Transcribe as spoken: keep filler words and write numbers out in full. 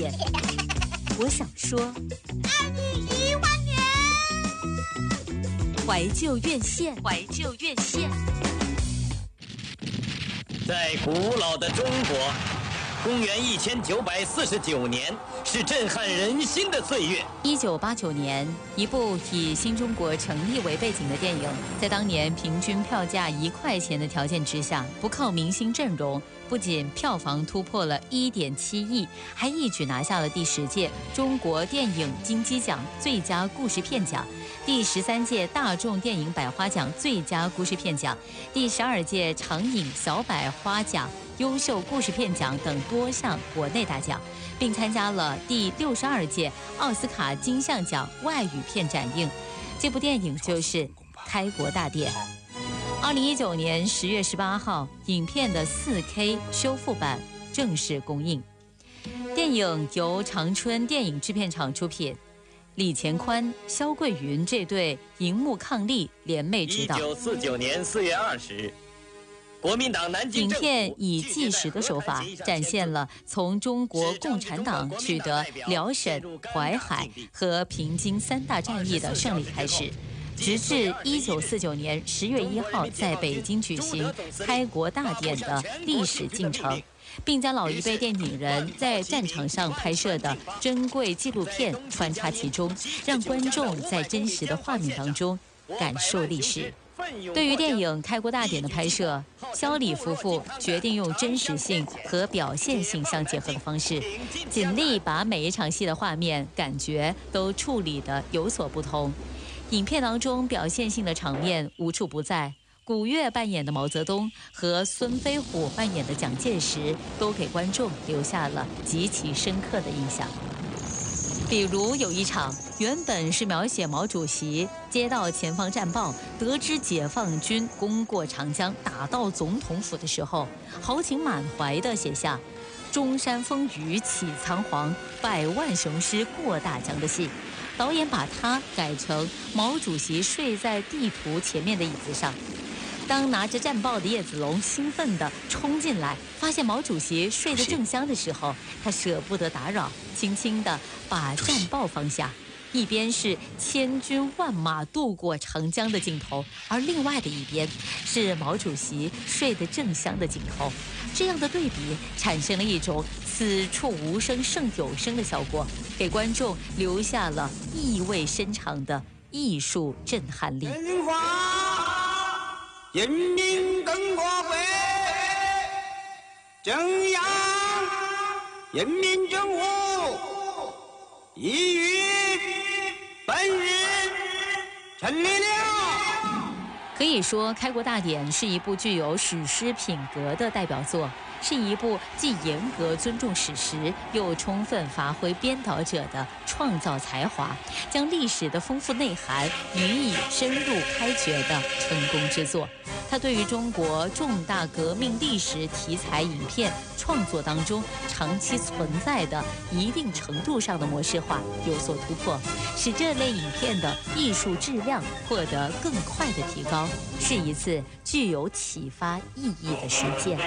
片。我想说， 爱你一万年。 怀旧院线，怀旧院线。 在古老的中国，公元一千九百四十九年是震撼人心的岁月。 一九八九年，一部以新中国成立为背景的电影，在当年平均票价一块钱的条件之下，不靠明星阵容，不仅票房突破了一点七亿，还一举拿下了第十届中国电影金鸡奖最佳故事片奖、第十三届大众电影百花奖最佳故事片奖、第十二届长影小百花奖优秀故事片奖等多项国内大奖，并参加了第六十二届奥斯卡金像奖外语片展映。这部电影就是《开国大典》。二零一九年十月十八号，影片的 四K 修复版正式公映。电影由长春电影制片厂出品，李乾宽、肖桂云这对荧幕伉俪联袂指导。 一九四九年四月二十日。国民党南京影片以纪实的手法展现了从中国共产党取得辽沈、淮海和平津三大战役的胜利开始，直至一九四九年十月一号在北京举行开国大典的历史进程，并将老一辈电影人在战场上拍摄的珍贵纪录片穿插其中，让观众在真实的画面当中感受历史。对于电影《开国大典》的拍摄，肖李夫妇决定用真实性和表现性相结合的方式，尽力把每一场戏的画面感觉都处理得有所不同。影片当中表现性的场面无处不在，古月扮演的毛泽东和孙飞虎扮演的蒋介石都给观众留下了极其深刻的印象。比如有一场原本是描写毛主席接到前方战报，得知解放军攻过长江，打到总统府的时候，豪情满怀地写下中山风雨起仓皇，百万雄师过大江的戏。导演把它改成毛主席睡在地图前面的椅子上。当拿着战报的叶子龙兴奋地冲进来，发现毛主席睡得正香的时候，他舍不得打扰，轻轻地把战报放下。一边是千军万马渡过长江的镜头，而另外的一边是毛主席睡得正香的镜头。这样的对比产生了一种此处无声胜有声的效果，给观众留下了意味深长的艺术震撼力。 人民共和国中央人民政府已于本日成立了。 可以说，《开国大典》是一部具有史诗品格的代表作，是一部既严格尊重史实，又充分发挥编导者的创造才华，将历史的丰富内涵予以深入开掘的成功之作。它对于中国重大革命历史题材影片创作当中长期存在的一定程度上的模式化有所突破，使这类影片的艺术质量获得更快的提高，是一次具有启发意义的实践。